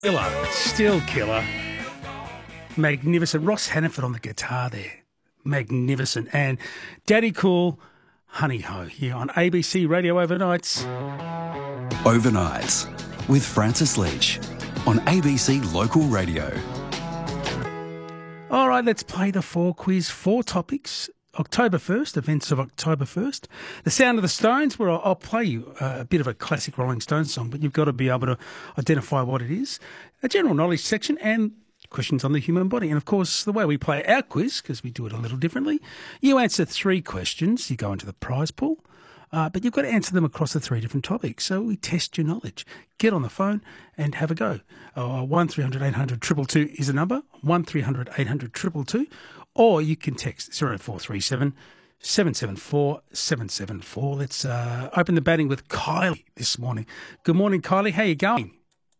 Killer, still killer. Magnificent. Ross Hannaford on the guitar there. Magnificent. And Daddy Cool, Honey Ho, here on ABC Radio Overnights. Overnights with Francis Leach on ABC Local Radio. All right, let's play the 4 quiz. 4 topics. October 1st, events of October 1st. The Sound of the Stones, where I'll play you a bit of a classic Rolling Stones song, but you've got to be able to identify what it is. A general knowledge section and questions on the human body. And, of course, the way we play our quiz, because we do it a little differently, you answer 3 questions, you go into the prize pool, but you've got to answer them across the 3 different topics. So we test your knowledge. Get on the phone and have a go. 1300 800 222 is the number, 1300 800 222. Or you can text 0437 774 774. Let's open the batting with Kylie this morning. Good morning, Kylie. How are you going?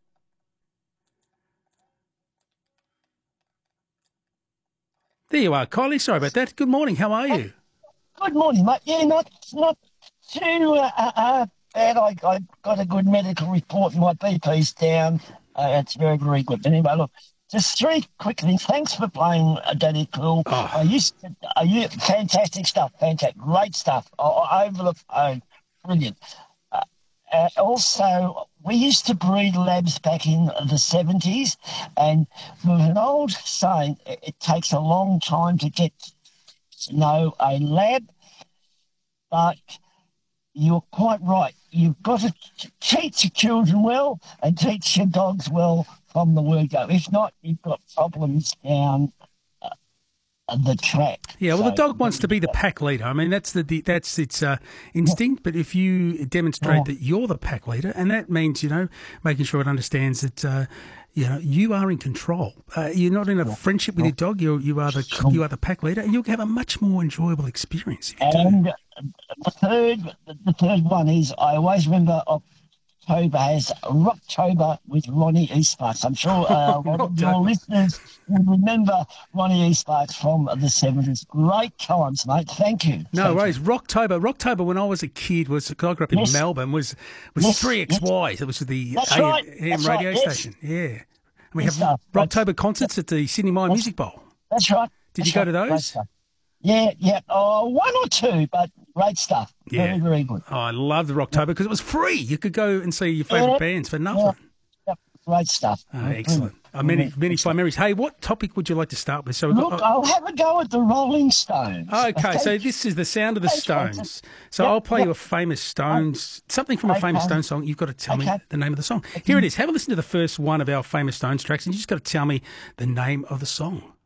There you are, Kylie. Sorry about that. Good morning. How are you? Good morning, mate. Yeah, not too bad. I got a good medical report. My BP's down. It's very, very good. Anyway, look. Just 3 quick things. Thanks for playing Daddy Cool. Fantastic stuff. Fantastic. Great stuff. Over the phone. Brilliant. Also, we used to breed labs back in the 70s, and with an old saying, it takes a long time to get to know a lab, but you're quite right. You've got to teach your children well and teach your dogs well from the word go. If not, you've got problems down the track. Yeah, well, the dog wants to be the pack leader. I mean, that's its instinct. But if you demonstrate that you're the pack leader, and that means, making sure it understands that, you are in control. You're not in a friendship with your dog. You are the pack leader, and you'll have a much more enjoyable experience if you do. The third one is, I always remember October has Rocktober with Ronnie Eastparks. I'm sure your listeners will remember Ronnie Eastparks from the 70s. Great times, mate. Thank you. No worries. Rocktober, when I was a kid, because I grew up in Melbourne, was 3XY. That was the AM radio station. Yeah. And we have Rocktober concerts at the Sydney Mine Music Bowl. That's right. Did you go to those? Yeah. 1 or 2, but great stuff. Yeah. Very, very good. Oh, I love the Rocktober because it was free. You could go and see your favourite bands for nothing. Yeah. Great stuff. Oh, excellent. Many fine memories. Hey, what topic would you like to start with? I'll have a go at the Rolling Stones. Okay, so this is the Sound of the Stones. So I'll play you a famous Stones, something from a famous Stones song. You've got to tell me the name of the song. Here it is. Have a listen to the first one of our famous Stones tracks, and you just got to tell me the name of the song.